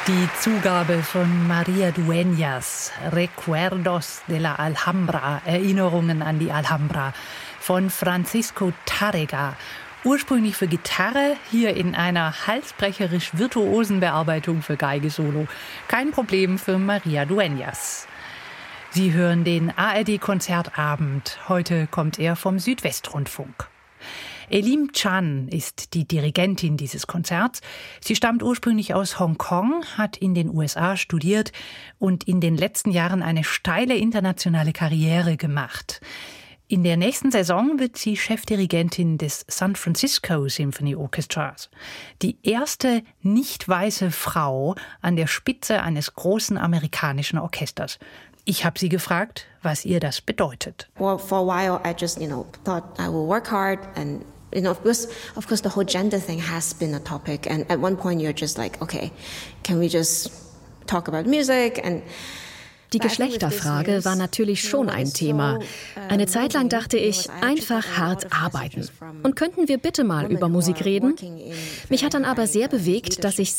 Die Zugabe von María Dueñas, Recuerdos de la Alhambra, Erinnerungen an die Alhambra, von Francisco Tárrega. Ursprünglich für Gitarre, hier in einer halsbrecherisch virtuosen Bearbeitung für Geige-Solo. Kein Problem für María Dueñas. Sie hören den ARD-Konzertabend. Heute kommt er vom Südwestrundfunk. Elim Chan ist die Dirigentin dieses Konzerts. Sie stammt ursprünglich aus Hongkong, hat in den USA studiert und in den letzten Jahren eine steile internationale Karriere gemacht. In der nächsten Saison wird sie Chefdirigentin des San Francisco Symphony Orchestras. Die erste nicht weiße Frau an der Spitze eines großen amerikanischen Orchesters. Ich habe sie gefragt, was ihr das bedeutet. Well, for a while I just, thought I will work hard and of course the whole gender thing has been a topic, and at one point you're just like, okay, can we just talk about music? And die Geschlechterfrage war natürlich schon ein Thema. Eine Zeit lang dachte ich, einfach hart arbeiten. Und könnten wir bitte mal über Musik reden? Mich hat dann aber sehr bewegt, dass ich